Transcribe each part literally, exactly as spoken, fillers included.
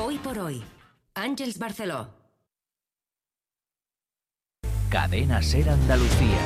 Hoy por hoy, Àngels Barceló. Cadena Ser Andalucía.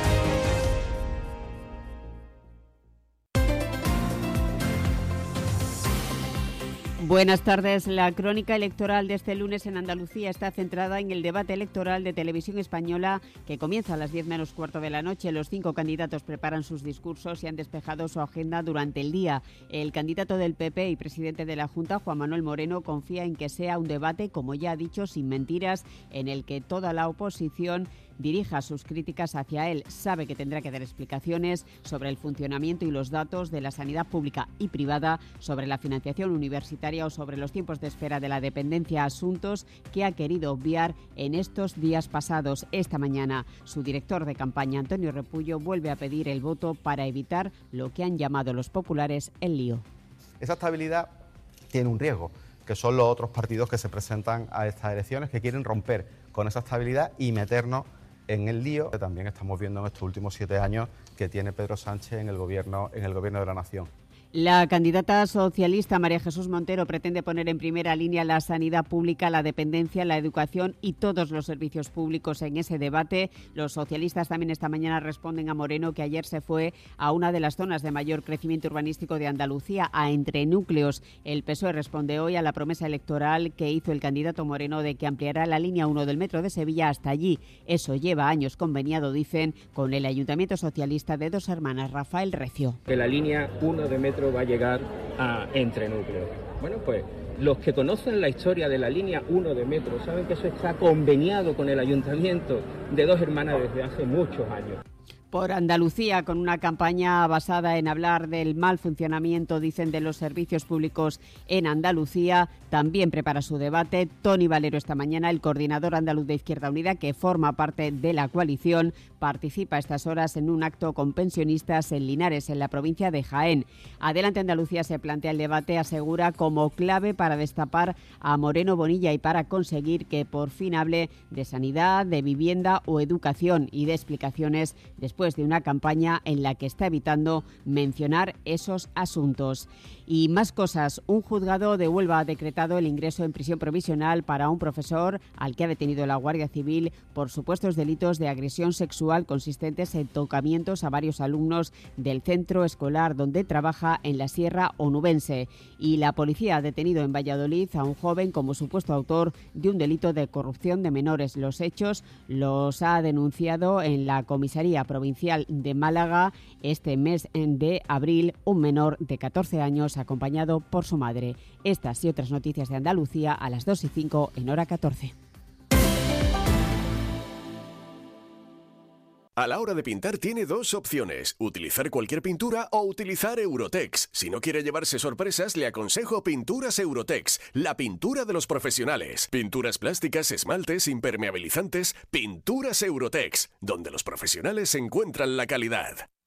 Buenas tardes. La crónica electoral de este lunes en Andalucía está centrada en el debate electoral de Televisión Española que comienza a las diez menos cuarto de la noche. Los cinco candidatos preparan sus discursos y han despejado su agenda durante el día. El candidato del P P y presidente de la Junta, Juan Manuel Moreno, confía en que sea un debate, como ya ha dicho, sin mentiras, en el que toda la oposición dirija sus críticas hacia él. Sabe que tendrá que dar explicaciones sobre el funcionamiento y los datos de la sanidad pública y privada, sobre la financiación universitaria o sobre los tiempos de espera de la dependencia, asuntos que ha querido obviar en estos días pasados. Esta mañana, su director de campaña, Antonio Repullo, vuelve a pedir el voto para evitar lo que han llamado los populares el lío. Esa estabilidad tiene un riesgo, que son los otros partidos que se presentan a estas elecciones, que quieren romper con esa estabilidad y meternos en el lío que también estamos viendo en estos últimos siete años que tiene Pedro Sánchez en el gobierno, en el gobierno de la nación. La candidata socialista María Jesús Montero pretende poner en primera línea la sanidad pública, la dependencia, la educación y todos los servicios públicos en ese debate. Los socialistas también esta mañana responden a Moreno, que ayer se fue a una de las zonas de mayor crecimiento urbanístico de Andalucía, a Entrenúcleos. El P S O E responde hoy a la promesa electoral que hizo el candidato Moreno de que ampliará la línea uno del metro de Sevilla hasta allí. Eso lleva años conveniado, dicen, con el Ayuntamiento Socialista de Dos Hermanas, Rafael Recio. Que la línea uno de metro va a llegar a Entrenúcleos. Bueno, pues los que conocen la historia de la línea uno de metro saben que eso está conveniado con el Ayuntamiento de Dos Hermanas desde hace muchos años. Por Andalucía, con una campaña basada en hablar del mal funcionamiento, dicen, de los servicios públicos en Andalucía, también prepara su debate Tony Valero esta mañana. El coordinador andaluz de Izquierda Unida, que forma parte de la coalición, participa a estas horas en un acto con pensionistas en Linares, en la provincia de Jaén. Adelante Andalucía se plantea el debate, asegura, como clave para destapar a Moreno Bonilla y para conseguir que por fin hable de sanidad, de vivienda o educación, y de explicaciones después de una campaña en la que está evitando mencionar esos asuntos. Y más cosas. Un juzgado de Huelva ha decretado el ingreso en prisión provisional para un profesor al que ha detenido la Guardia Civil por supuestos delitos de agresión sexual consistentes en tocamientos a varios alumnos del centro escolar donde trabaja en la Sierra Onubense. Y la policía ha detenido en Valladolid a un joven como supuesto autor de un delito de corrupción de menores. Los hechos los ha denunciado en la comisaría provincial de Málaga este mes de abril un menor de catorce años acompañado por su madre. Estas y otras noticias de Andalucía a las dos y cinco en hora catorce. A la hora de pintar tiene dos opciones, utilizar cualquier pintura o utilizar Eurotex. Si no quiere llevarse sorpresas, le aconsejo Pinturas Eurotex, la pintura de los profesionales. Pinturas plásticas, esmaltes, impermeabilizantes, Pinturas Eurotex, donde los profesionales encuentran la calidad.